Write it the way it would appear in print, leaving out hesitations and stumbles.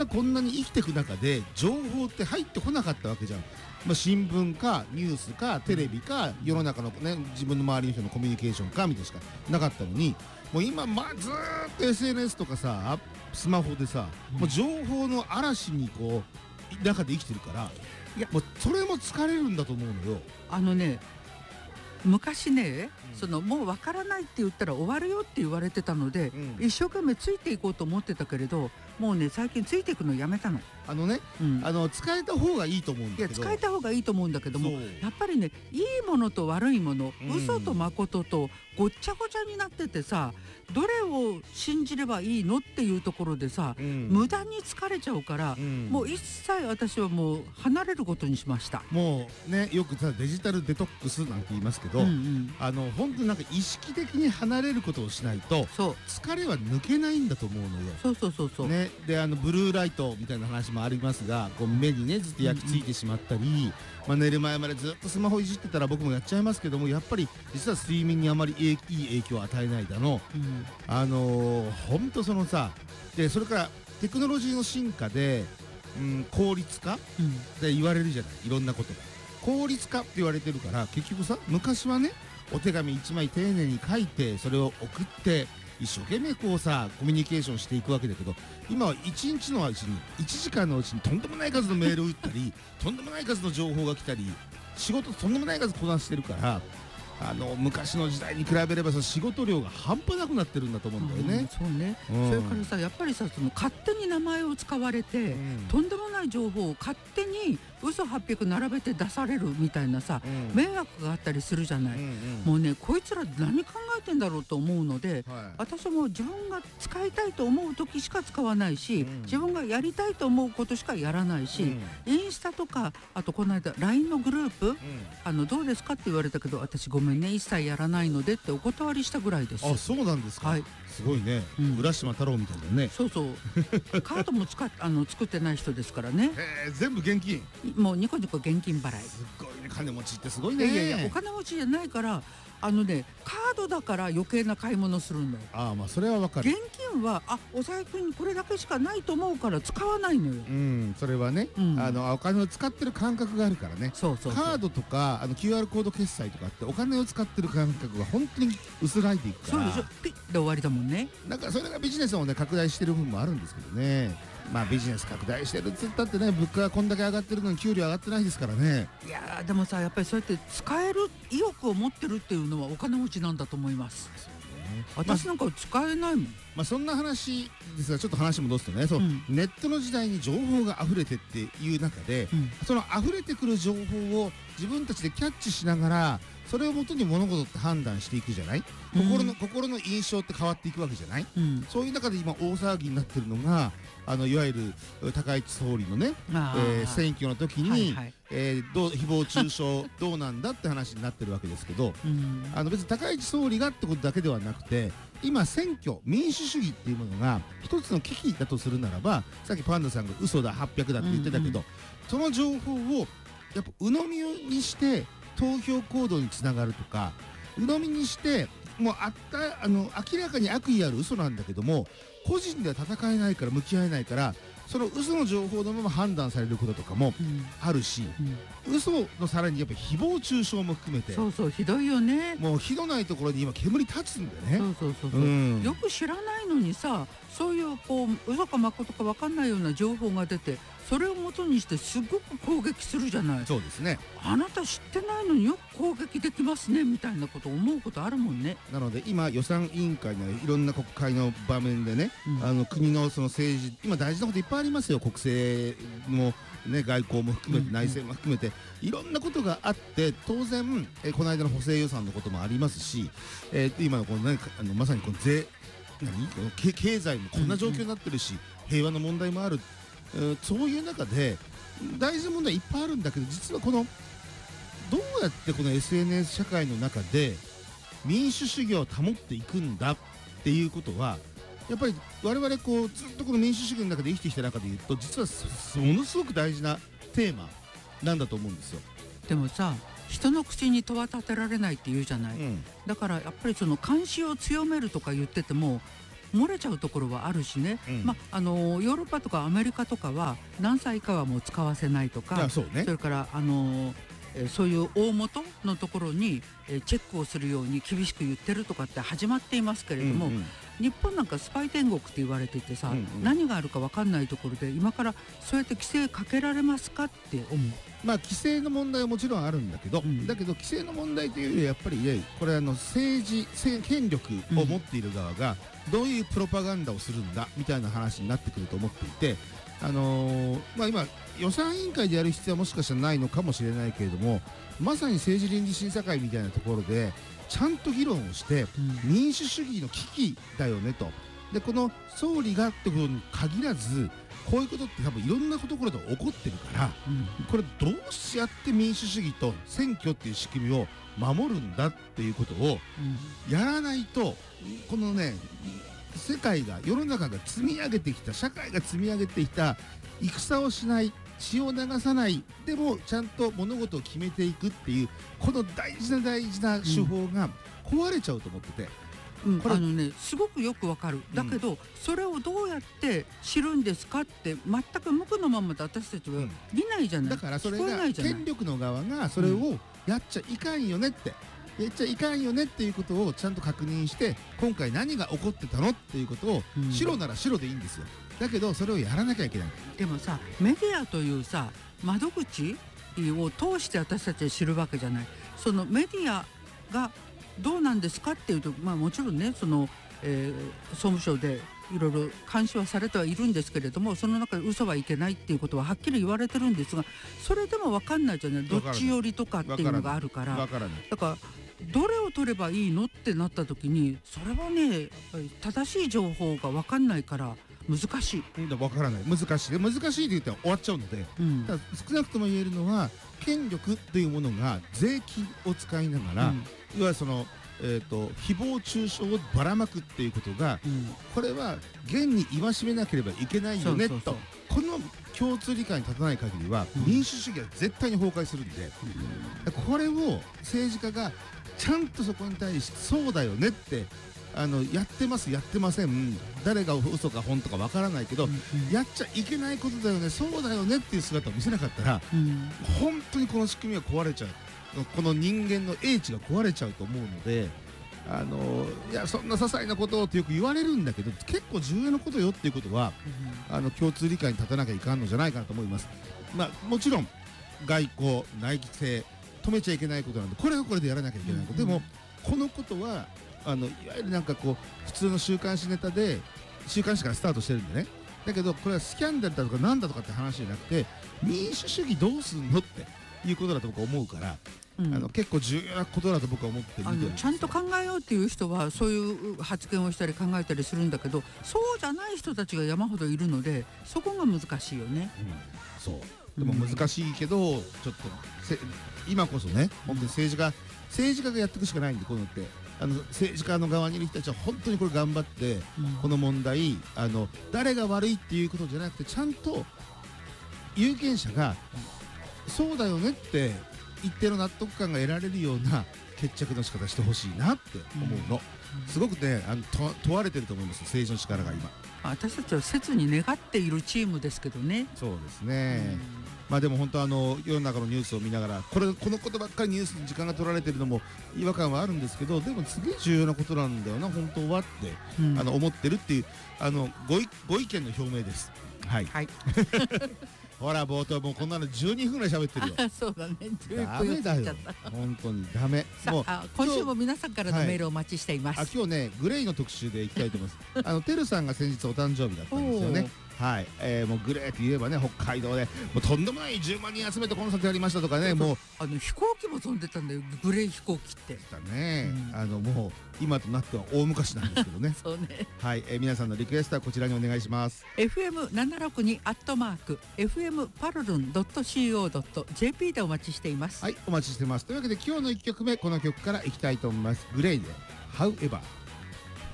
こんなに生きていく中で情報って入ってこなかったわけじゃん。新聞かニュースかテレビか世の中のね、自分の周りの人のコミュニケーションかみたいなしかなかったのに、もう今ずーっと SNS とかさスマホでさ、もう情報の嵐にこう中で生きてるから、 いやもうそれも疲れるんだと思うのよ。 昔ね、もう分からないって言ったら終わるよって言われてたので、一生懸命ついていこうと思ってたけれど、もうね最近ついていくのやめたの。 使えた方がいいと思うんだけど、 使えた方がいいと思うんだけども、 そうやっぱりね、いいものと悪いもの、嘘と誠とごっちゃごちゃになっててさ、どれを信じればいいのっていうところでさ、無駄に疲れちゃうから、もう一切私はもう離れることにしました。 もうね、よくさデジタルデトックスなんて言いますけど、本当になんか意識的に離れることをしないと疲れは抜けないんだと思うのよ。 そうね、でブルーライトみたいな話もありますが、こう目にねずっと焼き付いてしまったり、寝る前までずっとスマホいじってたら僕もやっちゃいますけども、やっぱり実は睡眠にあまりいい影響を与えないだの、本当そのさで、それからテクノロジーの進化で、効率化って言われるじゃない、いろんなことが効率化って言われてるから、結局さ昔はねお手紙1枚丁寧に書いてそれを送って一生懸命こうさコミュニケーションしていくわけだけど、今は1日のうちに1時間のうちにとんでもない数のメールを打ったりとんでもない数の情報が来たり、仕事とんでもない数こなしてるから、昔の時代に比べれば仕事量が半端なくなってるんだと思うんだよね。 そうね、それからさ、やっぱりさ、勝手に名前を使われて、とんでもない情報を勝手に嘘800並べて出されるみたいなさ、迷惑があったりするじゃない。もうね、こいつら何考えてんだろうと思うので、私も自分が使いたいと思う時しか使わないし、自分がやりたいと思うことしかやらないし、インスタとか、あとこの間 LINE のグループ、どうですかって言われたけど、私ごめんね一切やらないのでってお断りしたぐらいです。 あ、そうなんですか。すごいね、浦島太郎みたいだね。 そうカードも作ってない人ですからね。 全部現金、 もうニコニコ現金払い。 すごいね、金持ちってすごいね。 いやお金持ちじゃないから、カードだから余計な買い物するんだよ。 それはわかる。 現金はお財布にこれだけしかないと思うから使わないのよ。 それはね、お金を使ってる感覚があるからね。カードとかQR コード決済とかってお金を使ってる感覚が本当に薄らいでいくから。 そうでしょ、ピッで終わりだもんね。 だからそれがビジネスをね拡大してる部分もあるんですけどね。ビジネス拡大してるって言ったってね、物価がこんだけ上がってるのに給料上がってないですからね。 いやでもさ、やっぱりそうやって使える意欲を持ってるっていうのはお金持ちなんだと思います。私なんか使えないもん。 そんな話ですが、ちょっと話戻すとね、ネットの時代に情報が溢れてっていう中で、その溢れてくる情報を自分たちでキャッチしながら、それをもとに物事って判断していくじゃない。心の印象って変わっていくわけじゃない。そういう中で今大騒ぎになってるのが、いわゆる高市総理のね、選挙の時に誹謗中傷どうなんだって話になってるわけですけど、別に高市総理がってことだけではなくて、今選挙民主主義っていうものが一つの危機だとするならば、さっきパンダさんが嘘だ800だって言ってたけど、その情報をやっぱ鵜呑みにして投票行動につながるとか、鵜呑みにしてもう明らかに悪意ある嘘なんだけども、個人では戦えないから向き合えないから、その嘘の情報のまま判断されることとかもあるし、嘘のさらにやっぱ誹謗中傷も含めて、 ひどいよね。 もうひどないところに今煙立つんだよね。よく知らないのにさ、そういう嘘か誠か分かんないような情報が出て、それを元にしてすごく攻撃するじゃない。 そうですね。 あなた知ってないのによく攻撃できますねみたいなこと思うことあるもんね。 なので今予算委員会のいろんな国会の場面でね、国のその政治、今大事なこといっぱいありますよ。国政もね、外交も含めて内政も含めていろんなことがあって、当然この間の補正予算のこともありますし、今のこのねまさにこの経済もこんな状況になってるし、平和の問題もある。そういう中で大事な問題いっぱいあるんだけど、実はどうやってこの SNS 社会の中で民主主義を保っていくんだっていうことは、やっぱり我々ずっとこの民主主義の中で生きてきた中で言うと、実はものすごく大事なテーマなんだと思うんですよ。 でもさ、人の口に戸は立てられないって言うじゃない。だからやっぱりその監視を強めるとか言ってても、 漏れちゃうところはあるしね、ヨーロッパとかアメリカとかは何歳以下はもう使わせないとか、 そうね、 それからそういう大元のところにチェックをするように厳しく言ってるとかって始まっていますけれども、日本なんかスパイ天国って言われててさ、何があるか分かんないところで今からそうやって規制かけられますかって思う。 規制の問題はもちろんあるんだけど、だけど規制の問題というよりやっぱりね、これ政治権力を持っている側がどういうプロパガンダをするんだみたいな話になってくると思っていて、今予算委員会でやる必要はもしかしたらないのかもしれないけれども、まさに政治倫理審査会みたいなところでちゃんと議論をして、民主主義の危機だよねと。でこの総理がってことに限らず、こういうことって多分いろんなところで起こってるから、これどうやって民主主義と選挙っていう仕組みを守るんだっていうことをやらないと、このね、世界が、世の中が積み上げてきた、社会が積み上げてきた戦をしない、血を流さない、でもちゃんと物事を決めていくっていう、この大事な手法が壊れちゃうと思ってて、 これすごくよくわかる。だけど、それをどうやって知るんですかって全く無垢のままで私たちは見ないじゃない。 だからそれが権力の側がそれをやっちゃいかんよねって、やっちゃいかんよねっていうことをちゃんと確認して、今回何が起こってたのっていうことを、白なら白でいいんですよ。だけどそれをやらなきゃいけない。 でもさ、メディアというさ窓口を通して私たちは知るわけじゃない。そのメディアがどうなんですかっていうと、もちろんね、総務省でいろいろ監視はされてはいるんですけれども、その中で嘘はいけないっていうことははっきり言われてるんですが、それでも分かんないじゃない。どっち寄りとかっていうのがあるから、だからどれを取ればいいのってなった時に、それはね、やっぱり正しい情報が分かんないから難しい。 分からない、難しいって言ったら終わっちゃうので、ただ少なくとも言えるのは、権力というものが税金を使いながら、いわゆる誹謗中傷をばらまくっていうことが、これは現に戒めなければいけないよねと、この共通理解に立たない限りは、民主主義は絶対に崩壊するんで、これを政治家がちゃんとそこに対してそうだよねってやってますやってません、誰が嘘か本当かわからないけど、やっちゃいけないことだよね、そうだよねっていう姿を見せなかったら、本当にこの仕組みは壊れちゃう、この人間の英知が壊れちゃうと思うので、いやそんな些細なことをってよく言われるんだけど、結構重要なことよっていうことは、共通理解に立たなきゃいかんのじゃないかなと思います。もちろん外交内政止めちゃいけないことなんで、これはこれでやらなきゃいけないこと、でもこのことはいわゆる普通の週刊誌ネタで、週刊誌からスタートしてるんでね、だけどこれはスキャンダルだとかなんだとかって話じゃなくて、民主主義どうすんのっていうことだと僕は思うから、結構重要なことだと僕は思って見てるんですよ。 ちゃんと考えようっていう人はそういう発言をしたり考えたりするんだけど、そうじゃない人たちが山ほどいるので、そこが難しいよね。 そうでも難しいけど、ちょっと今こそね、本当に政治家がやっていくしかないんで、こういうのって政治家の側にいる人たちは本当にこれ頑張って、この問題誰が悪いっていうことじゃなくて、ちゃんと有権者がそうだよねって一定の納得感が得られるような決着の仕方してほしいなって思うの。すごくね問われてると思います、政治の力が今。 私たちは切に願っているチームですけどね。 そうですね、でも本当世の中のニュースを見ながら、このことばっかりニュースに時間が取られてるのも違和感はあるんですけど、でもすげえ重要なことなんだよな本当はって、思ってるっていうご意見の表明です。はいほら冒頭もうこんなの12分ぐらい喋ってるよ。 そうだね、 ダメだよ本当にダメ。 もう今週も皆さんからのメールをお待ちしています。 今日ねグレイの特集でいきたいと思いますてるさんが先日お誕生日だったんですよね。もうグレーって言えばね、北海道でもうとんでもない10万人集めてコンサートやりましたとかね、もう飛行機も飛んでたんだよ、グレー飛行機って。 もう今となっては大昔なんですけどね。 そうね。 皆さんのリクエストはこちらにお願いします。 FM762 FM パルルン .co.jp でお待ちしています。 お待ちしてます。というわけで今日の1曲目、この曲からいきたいと思います。グレイで However。